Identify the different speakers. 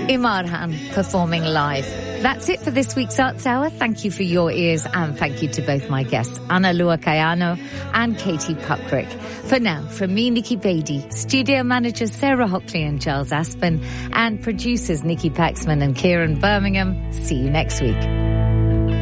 Speaker 1: Imarhan performing live. That's it for this week's Arts Hour. Thank you for your ears and thank you to both my guests, Ana Lua Kayano and Katie Puckrick. For now, from me, Nikki Beatty, studio managers Sarah Hockley and Charles Aspen, and producers Nikki Paxman and Kieran Birmingham. See you next week.